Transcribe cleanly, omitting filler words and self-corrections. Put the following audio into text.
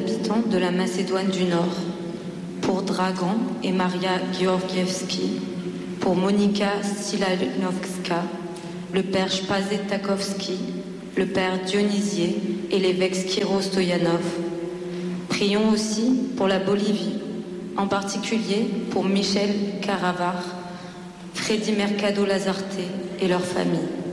habitants de la Macédoine du Nord, pour Dragan et Maria Georgievski, pour Monika Silanovska, le père Spazetakowski, le père Dionysier et l'évêque Skiro Stoyanov. Prions aussi pour la Bolivie, en particulier pour Michel Caravar, Freddy Mercado Lazarte et leurs familles.